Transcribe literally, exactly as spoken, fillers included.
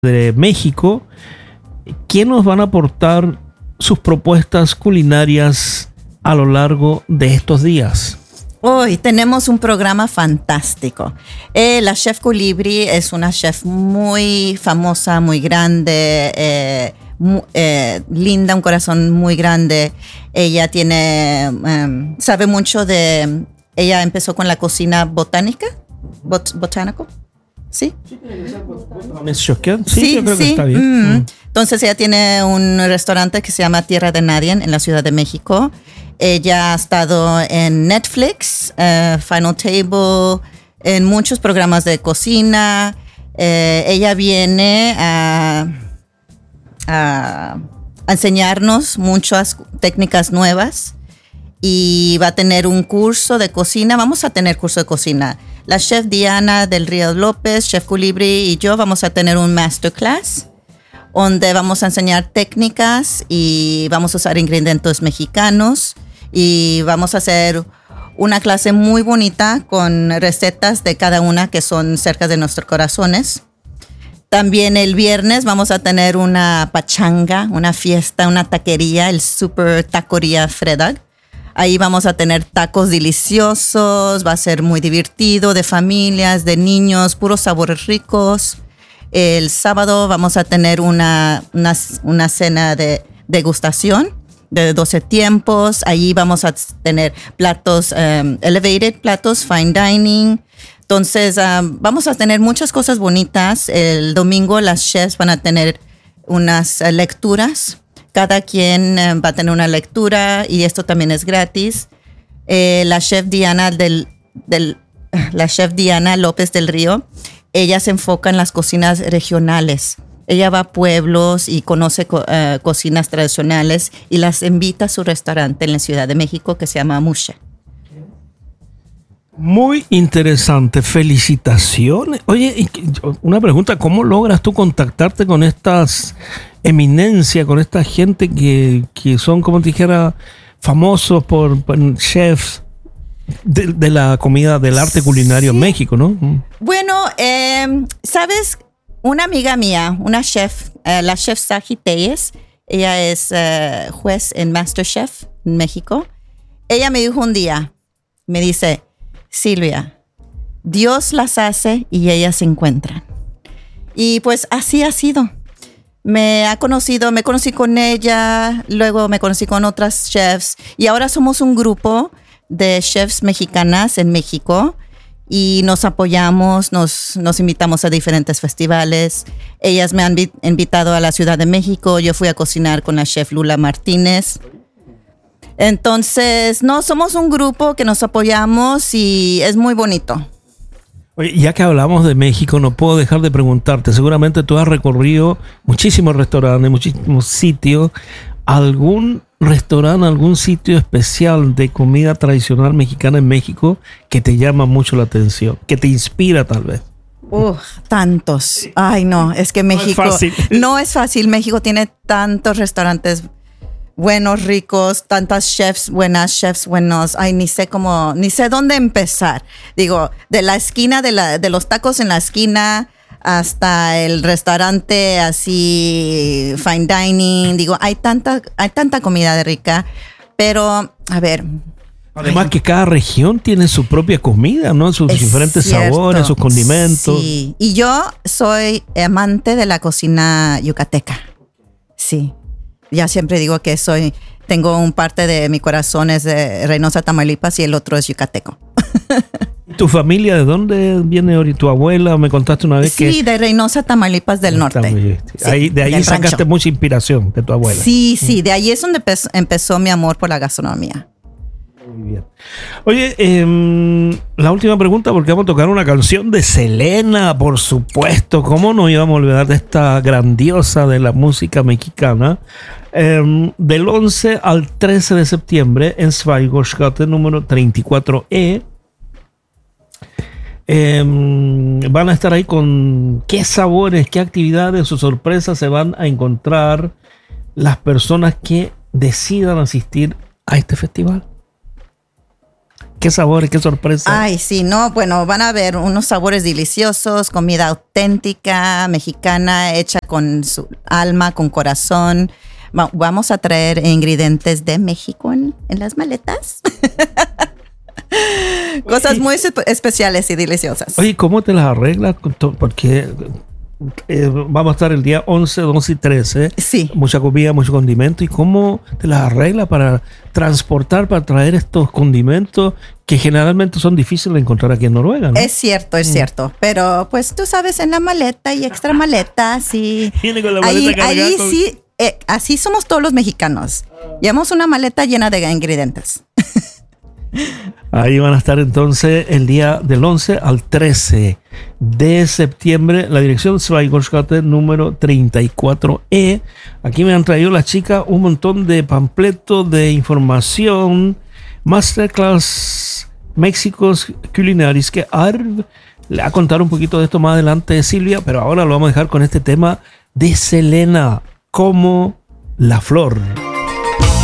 de México, ¿quién nos van a aportar sus propuestas culinarias a lo largo de estos días? Hoy tenemos un programa fantástico. Eh, la chef Colibri es una chef muy famosa, muy grande, eh, muy, eh, linda, un corazón muy grande. Ella tiene, um, sabe mucho de, ella empezó con la cocina botánica, bot, botánico, ¿sí? Sí, sí, sí, yo creo sí. que está bien. Mm. Entonces ella tiene un restaurante que se llama Tierra de Nadie en la Ciudad de México. Ella ha estado en Netflix, uh, Final Table, en muchos programas de cocina. Eh, ella viene a, a enseñarnos muchas técnicas nuevas y va a tener un curso de cocina. Vamos a tener curso de cocina. La chef Diana del Río López, chef Colibri y yo vamos a tener un masterclass donde vamos a enseñar técnicas y vamos a usar ingredientes mexicanos. Y vamos a hacer una clase muy bonita con recetas de cada una que son cerca de nuestros corazones. También el viernes vamos a tener una pachanga, una fiesta, una taquería, el Super Taquería Fredag. Ahí vamos a tener tacos deliciosos, va a ser muy divertido, de familias, de niños, puros sabores ricos. El sábado vamos a tener una, una, una cena de degustación de doce tiempos. Allí vamos a tener platos um, elevated, platos fine dining. Entonces um, vamos a tener muchas cosas bonitas. El domingo las chefs van a tener unas uh, lecturas. Cada quien uh, va a tener una lectura y esto también es gratis. Eh, la chef Diana del, del la chef Diana López del Río, ella se enfoca en las cocinas regionales. Ella va a pueblos y conoce co- uh, cocinas tradicionales y las invita a su restaurante en la Ciudad de México que se llama Musha. Muy interesante, felicitaciones. Oye, una pregunta, ¿cómo logras tú contactarte con estas eminencias, con esta gente que, que son, como te dijera, famosos por, por chefs de, de la comida, del arte culinario sí. en México, ¿no? Bueno, eh, ¿sabes? Una amiga mía, una chef, uh, la chef Saji Telles, ella es uh, juez en MasterChef en México. Ella me dijo un día, me dice, Silvia, Dios las hace y ellas se encuentran. Y pues así ha sido. Me ha conocido, me conocí con ella, luego me conocí con otras chefs y ahora somos un grupo de chefs mexicanas en México. Y nos apoyamos, nos, nos invitamos a diferentes festivales. Ellas me han vi- invitado a la Ciudad de México. Yo fui a cocinar con la chef Lula Martínez. Entonces, no, somos un grupo que nos apoyamos y es muy bonito. Oye, ya que hablamos de México, no puedo dejar de preguntarte. Seguramente tú has recorrido muchísimos restaurantes, muchísimos sitios. ¿Algún restaurante, algún sitio especial de comida tradicional mexicana en México que te llama mucho la atención, que te inspira tal vez? Uh, tantos. Ay, no, es que México... No es fácil. No es fácil. México tiene tantos restaurantes buenos, ricos, tantas chefs buenas, chefs buenos. Ay, ni sé cómo, ni sé dónde empezar. Digo, de la esquina, de, la, de los tacos en la esquina hasta el restaurante así fine dining, digo, hay tanta, hay tanta comida de rica, pero a ver. Además que cada región tiene su propia comida, ¿no? Sus diferentes cierto. sabores, sus condimentos. Sí, y yo soy amante de la cocina yucateca. Sí, ya siempre digo que soy, tengo un parte de mi corazón es de Reynosa, Tamaulipas y el otro es yucateco. ¿Tu familia de dónde viene? ¿Tu abuela? Me contaste una vez sí, que... Sí, de Reynosa, Tamaulipas del norte. Sí, ahí, de ahí sacaste rancho. Mucha inspiración de tu abuela. Sí, sí, de ahí es donde empezó, empezó mi amor por la gastronomía. Muy bien. Oye, eh, la última pregunta, porque vamos a tocar una canción de Selena, por supuesto. ¿Cómo nos íbamos a olvidar de esta grandiosa de la música mexicana? Eh, del once al trece de septiembre en Schweigerstraße número treinta y cuatro E. Eh, van a estar ahí con qué sabores, qué actividades o sorpresas se van a encontrar las personas que decidan asistir a este festival. ¿Qué sabores, qué sorpresa? Ay, sí, no, bueno, van a ver unos sabores deliciosos, comida auténtica, mexicana, hecha con su alma, con corazón. Va- vamos a traer ingredientes de México en, en las maletas. Cosas muy espe- especiales y deliciosas. Oye, ¿cómo te las arreglas? Con to- Porque eh, vamos a estar el día once, doce y trece. Sí. Mucha comida, mucho condimento. ¿Y cómo te las arreglas para transportar, para traer estos condimentos que generalmente son difíciles de encontrar aquí en Noruega, ¿no? Es cierto, es cierto. Pero pues tú sabes, en la maleta y extra maleta, sí. Viene con la Ahí, maleta cargada ahí con- sí, eh, así somos todos los mexicanos. Llevamos una maleta llena de ingredientes. Ahí van a estar entonces el día del once al trece de septiembre. La dirección Zweigårdsgate número treinta y cuatro E. Aquí me han traído las chicas un montón de pampletos de información. Masterclass Méxicos Culinaris que Arv le va a contar un poquito de esto más adelante, Silvia, pero ahora lo vamos a dejar con este tema de Selena, como la flor.